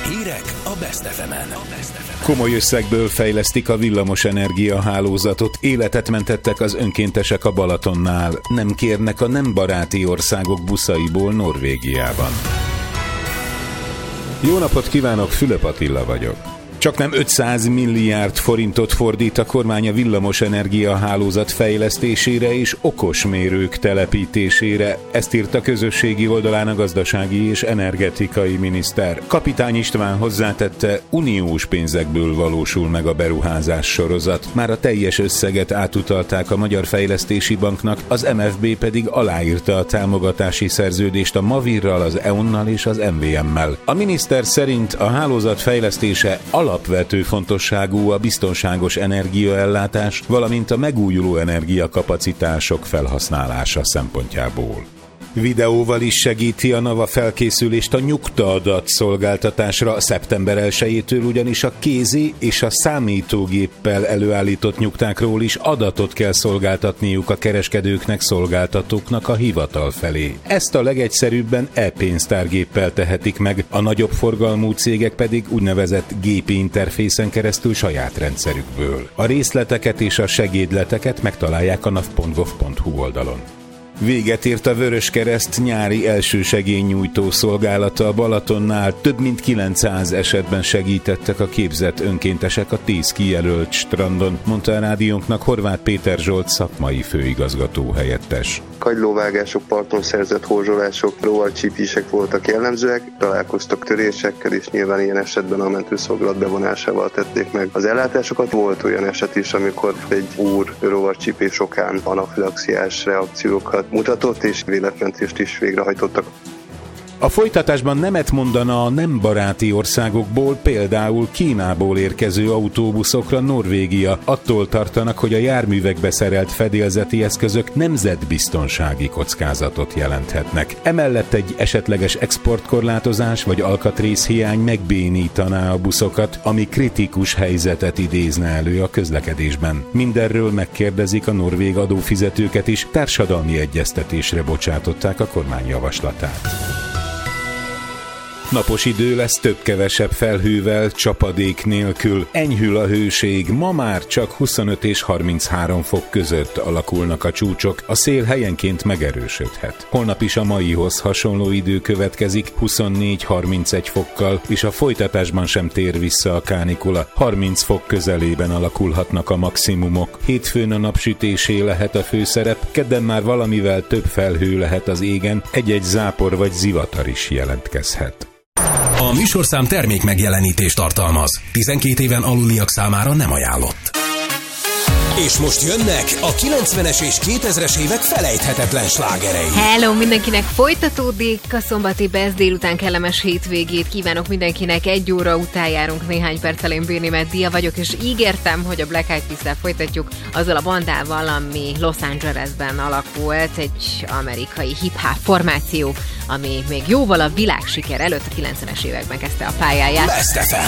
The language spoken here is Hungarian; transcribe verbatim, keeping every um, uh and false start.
Hírek a Best ef emen. Komoly összegből fejlesztik a villamosenergia hálózatot, életet mentettek az önkéntesek a Balatonnál, nem kérnek a nem baráti országok buszaiból Norvégiában. Jó napot kívánok, Fülöp Attila vagyok. Csaknem ötszáz milliárd forintot fordít a kormány a villamosenergia hálózat fejlesztésére és okosmérők telepítésére. Ezt írt a közösségi oldalán a gazdasági és energetikai miniszter. Kapitány István hozzátette, uniós pénzekből valósul meg a beruházás sorozat. Már a teljes összeget átutalták a Magyar Fejlesztési Banknak, az em ef bé pedig aláírta a támogatási szerződést a Mavirral, az é u en-nal és az em vé em-mel. A miniszter szerint a hálózat fejlesztése alapvető fontosságú a biztonságos energiaellátás, valamint a megújuló energiakapacitások felhasználása szempontjából. Videóval is segíti a NAVA felkészülést a nyugtaadat szolgáltatásra. Szeptember elsejétől ugyanis a kézi és a számítógéppel előállított nyugtákról is adatot kell szolgáltatniuk a kereskedőknek, szolgáltatóknak a hivatal felé. Ezt a legegyszerűbben e-pénztárgéppel tehetik meg, a nagyobb forgalmú cégek pedig úgynevezett gépi interfészen keresztül saját rendszerükből. A részleteket és a segédleteket megtalálják a nav pont gov pont hu oldalon. Véget ért a Vöröskereszt nyári elsősegélynyújtó szolgálata a Balatonnál. Több mint kilencszáz esetben segítettek a képzett önkéntesek a tíz kijelölt strandon, mondta a rádiónknak Horváth Péter Zsolt szakmai főigazgató helyettes. Kagylóvágások, parton szerzett horzsolások, rovarcsípések voltak jellemzőek, találkoztak törésekkel, és nyilván ilyen esetben a mentőszolgálat bevonásával tették meg az ellátásokat. Volt olyan eset is, amikor egy úr rovarcsípés okán anafilaxiás reakciókat mutatott, és életmentést is végrehajtottak. A folytatásban nemet mondana a nem baráti országokból, például Kínából érkező autóbuszokra Norvégia. Attól tartanak, hogy a járművekbe szerelt fedélzeti eszközök nemzetbiztonsági kockázatot jelenthetnek. Emellett egy esetleges exportkorlátozás vagy alkatrészhiány megbénítaná a buszokat, ami kritikus helyzetet idézne elő a közlekedésben. Mindenről megkérdezik a norvég adófizetőket is, társadalmi egyeztetésre bocsátották a kormány javaslatát. Napos idő lesz, több-kevesebb felhővel, csapadék nélkül. Enyhül a hőség, ma már csak huszonöt és harminchárom fok között alakulnak a csúcsok, a szél helyenként megerősödhet. Holnap is a maihoz hasonló idő következik, huszonnégy-harmincegy fokkal, és a folytatásban sem tér vissza a kánikula. harminc fok közelében alakulhatnak a maximumok. Hétfőn a napsütésé lehet a főszerep, kedden már valamivel több felhő lehet az égen, egy-egy zápor vagy zivatar is jelentkezhet. A műsorszám termék megjelenítést tartalmaz. tizenkét éven aluliak számára nem ajánlott. És most jönnek a kilencvenes és kétezres évek felejthetetlen slágerei. Hello, mindenkinek folytatódik a szombati Best délután, kellemes hétvégét kívánok mindenkinek. Egy óra után járunk néhány perccel, én Béni Meddia vagyok, és ígértem, hogy a Black Eyed Peas-szel folytatjuk azzal a bandával, ami Los Angelesben alakult, egy amerikai hip-hop formáció, ami még jóval a világsiker előtt a kilencvenes években kezdte a pályáját. Best ef em.